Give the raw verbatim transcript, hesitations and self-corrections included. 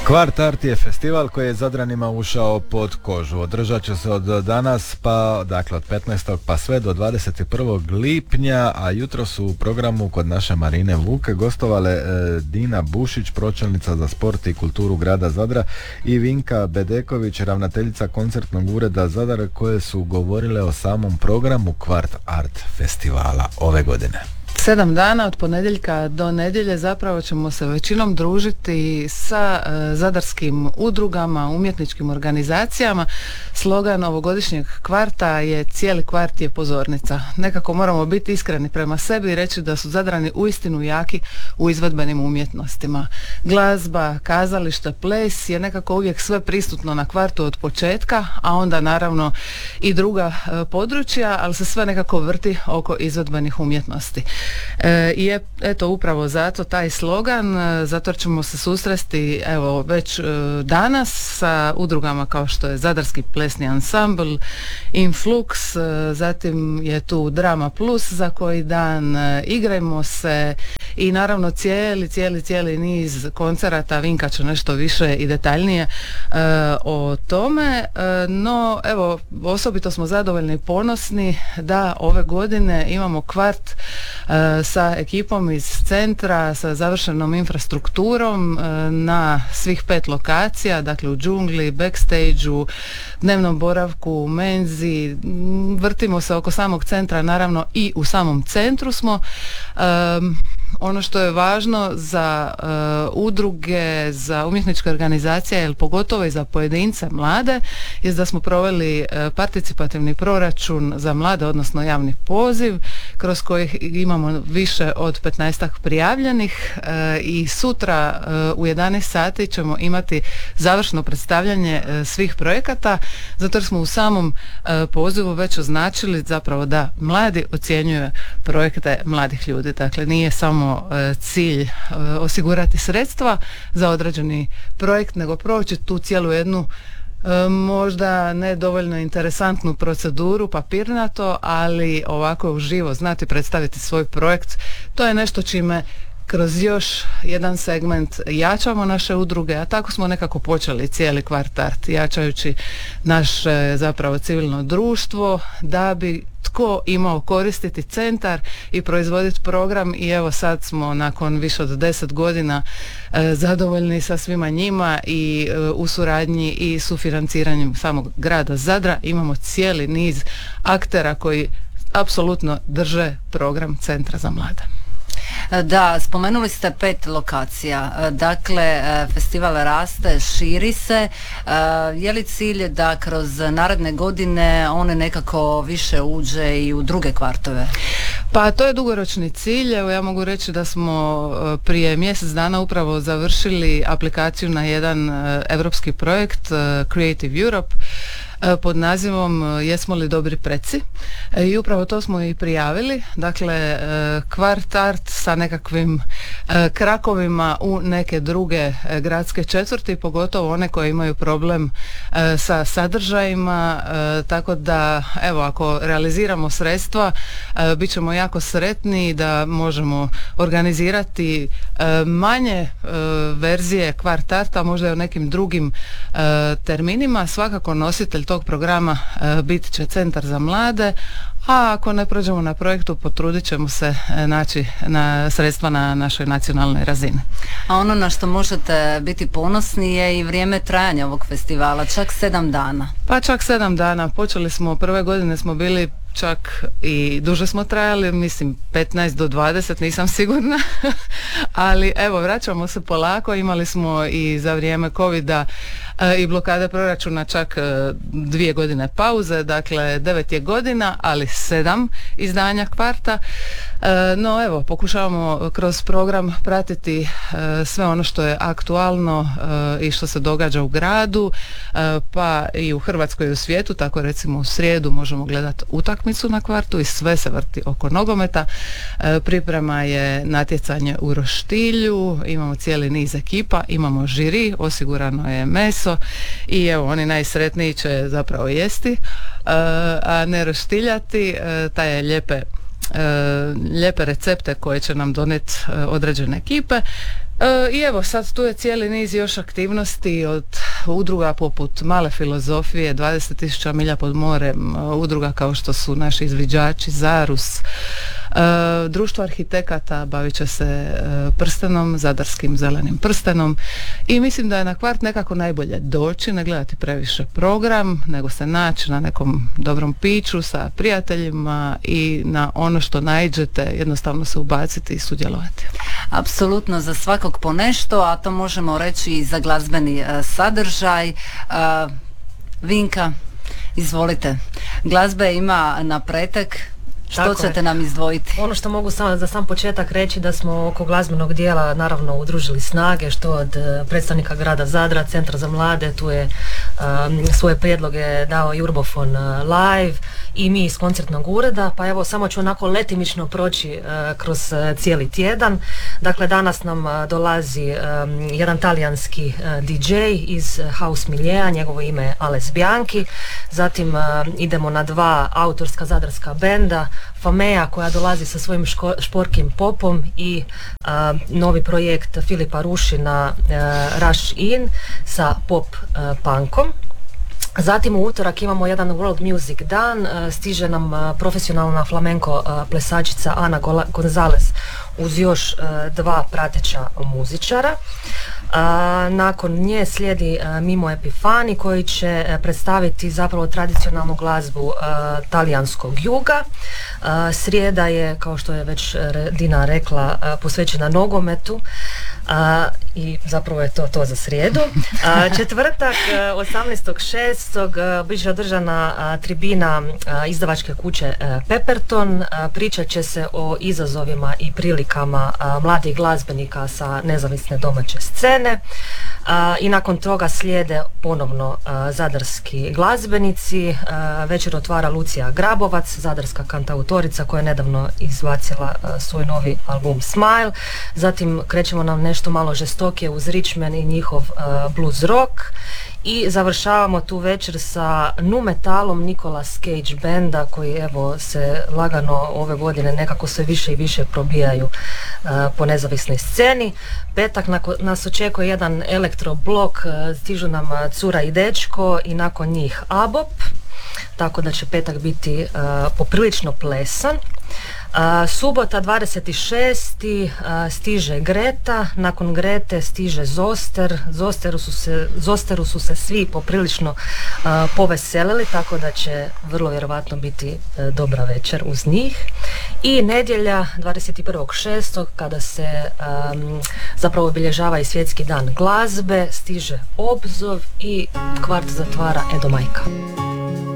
Kvart Art je festival koji je Zadranima ušao pod kožu. Održat će se od danas pa, dakle od petnaestog pa sve do dvadeset prvog lipnja, a jutro su u programu kod naše Marine Vuke gostovale e, Dina Bušić, pročelnica za sport i kulturu grada Zadra, i Vinka Bedeković, ravnateljica koncertnog ureda Zadar, koje su govorile o samom programu Kvart Art festivala ove godine. Sedam dana od ponedjeljka do nedjelje zapravo ćemo se većinom družiti sa e, zadarskim udrugama, umjetničkim organizacijama. Slogan ovogodišnjeg kvarta je cijeli kvart je pozornica. Nekako moramo biti iskreni prema sebi i reći da su Zadrani uistinu jaki u izvedbenim umjetnostima. Glazba, kazalište, ples je nekako uvijek sve prisutno na kvartu od početka, a onda naravno i druga e, područja, ali se sve nekako vrti oko izvedbenih umjetnosti. E, I je, eto upravo zato taj slogan, e, zato ćemo se susresti evo već e, danas sa udrugama kao što je Zadarski plesni ansambl, Influx, e, zatim je tu Drama Plus za koji dan, e, Igrajmo se i naravno cijeli, cijeli, cijeli niz koncerata. Vinka će nešto više i detaljnije e, o tome, e, no evo osobito smo zadovoljni i ponosni da ove godine imamo kvart e, sa ekipom iz centra, sa završenom infrastrukturom na svih pet lokacija, dakle u džungli, backstage-u, dnevnom boravku, menzi, vrtimo se oko samog centra, naravno i u samom centru smo. Um, ono što je važno za uh, udruge, za umjetničke organizacije, ili pogotovo i za pojedince mlade, je da smo proveli uh, participativni proračun za mlade, odnosno javni poziv, kroz kojih imamo više od petnaestak prijavljenih uh, i sutra uh, u jedanaest sati ćemo imati završno predstavljanje uh, svih projekata, zato jer smo u samom uh, pozivu već označili zapravo da mladi ocjenjuju projekte mladih ljudi. Dakle, nije samo cilj osigurati sredstva za određeni projekt, nego proći tu cijelu jednu možda ne dovoljno interesantnu proceduru, papirnato, ali ovako uživo znati predstaviti svoj projekt. To je nešto čime kroz još jedan segment jačamo naše udruge, a tako smo nekako počeli cijeli Kvart Art, jačajući naše zapravo civilno društvo da bi tko imao koristiti centar i proizvoditi program. I evo sad smo nakon više od deset godina e, zadovoljni sa svima njima i e, u suradnji i sufinanciranjem samog grada Zadra imamo cijeli niz aktera koji apsolutno drže program Centra za mlade. Da, spomenuli ste pet lokacija, dakle festival raste, širi se, je li cilj da kroz naredne godine one nekako više uđe i u druge kvartove? Pa to je dugoročni cilj. Evo ja mogu reći da smo prije mjesec dana upravo završili aplikaciju na jedan europski projekt Creative Europe pod nazivom Jesmo li dobri preci, i upravo to smo i prijavili. Dakle, Kvart Art sa nekakvim krakovima u neke druge gradske četvrti, pogotovo one koje imaju problem sa sadržajima, tako da evo ako realiziramo sredstva bit ćemo jako sretni da možemo organizirati manje verzije Kvart Arta, možda i u nekim drugim terminima. Svakako nositelj tog programa e, bit će Centar za mlade, a ako ne prođemo na projektu potrudit ćemo se e, naći na sredstva na našoj nacionalnoj razini. A ono na što možete biti ponosni je i vrijeme trajanja ovog festivala, čak sedam dana. Pa čak sedam dana. Počeli smo, prve godine smo bili čak i duže smo trajali, mislim petnaest do dvadeset, nisam sigurna, ali evo vraćamo se polako. Imali smo i za vrijeme covida e, i blokade proračuna čak e, dvije godine pauze, dakle devet je godina, ali sedam izdanja kvarta. E, no evo, pokušavamo kroz program pratiti e, sve ono što je aktualno e, i što se događa u gradu, e, pa i u Hrvatskoj i u svijetu. Tako recimo u srijedu možemo gledati utakmicu na kvartu i sve se vrti oko nogometa. E, priprema je natjecanje u roštilju, imamo cijeli niz ekipa, imamo žiri, osigurano je meso i evo oni najsretniji će zapravo jesti, e, a ne roštiljati. E, taj je lijepe lijepe recepte koje će nam donijeti određene ekipe. E, I evo sad tu je cijeli niz još aktivnosti od udruga poput Male filozofije, dvadeset tisuća milja pod morem, udruga kao što su naši izviđači, Zarus, e, društvo arhitekata bavit će se e, prstenom, zadarskim zelenim prstenom i mislim da je na kvart nekako najbolje doći, ne gledati previše program, nego se naći na nekom dobrom piću sa prijateljima i na ono što naiđete jednostavno se ubaciti i sudjelovati. Apsolutno za svakog po nešto, a to možemo reći i za glazbeni uh, sadržaj. Uh, Vinka, izvolite. Glazbe ima na pretek. Što Tako ćete je. nam izdvojiti? Ono što mogu samo za sam početak reći da smo oko glazbenog dijela naravno udružili snage, što od uh, predstavnika grada Zadra, Centra za mlade, tu je um, svoje prijedloge dao Jurbofon uh, live i mi iz koncertnog ureda, pa evo samo ću onako letimično proći uh, kroz uh, cijeli tjedan. Dakle, danas nam uh, dolazi um, jedan talijanski uh, D J iz uh, House Miljeja, njegovo ime je Ales Bianchi, zatim uh, idemo na dva autorska zadarska benda, Famea koja dolazi sa svojim ško, šporkim popom i a, novi projekt Filipa Rušina a, Rush In sa pop a, punkom. Zatim u utorak imamo jedan World Music dan, a, stiže nam a, profesionalna flamenko a, plesačica Ana Gonzalez uz još a, dva prateća muzičara. A, nakon nje slijedi a, Mimo Epifani koji će a, predstaviti zapravo tradicionalnu glazbu a, talijanskog juga. A, srijeda je, kao što je već Dina rekla, a, posvećena nogometu a, i zapravo je to to za srijedu. A, četvrtak osamnaestog šestog bit će održana a, tribina a, izdavačke kuće a, Pepperton. A, pričat će se o izazovima i prilikama a, mladih glazbenika sa nezavisne domaće scene. A, i nakon toga slijede ponovno a, zadarski glazbenici. A, večer otvara Lucija Grabovac, zadarska kantautorica koja je nedavno izbacila a, svoj novi album Smile. Zatim krećemo nam nešto malo žestokije uz Richman i njihov a, blues rock i završavamo tu večer sa nu metalom Nicolas Cage benda koji evo se lagano ove godine nekako sve više i više probijaju uh, po nezavisnoj sceni. Petak nako, nas očekuje jedan elektroblok, uh, stižu nam uh, Cura i dečko i nakon njih Abop, tako da će petak biti uh, poprilično plesan. Uh, subota dvadeset šesti Uh, stiže Greta, nakon Grete stiže Zoster. Zosteru su se, Zosteru su se svi poprilično uh, poveselili, tako da će vrlo vjerovatno biti uh, dobra večer uz njih. I nedjelja dvadeset prvog šestog kada se um, zapravo obilježava i svjetski dan glazbe, stiže Obzov i kvart zatvara Edo Majka.